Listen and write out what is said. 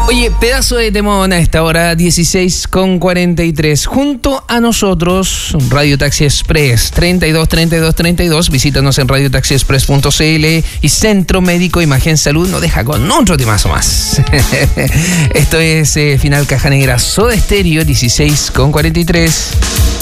Oye, pedazo de temón a esta hora, 16:43. Junto a nosotros, Radio Taxi Express, 32. Visítanos en radiotaxiexpress.cl y Centro Médico Imagen Salud nos deja con otro temazo más. Esto es Final Caja Negra, Soda Stereo, 16:43.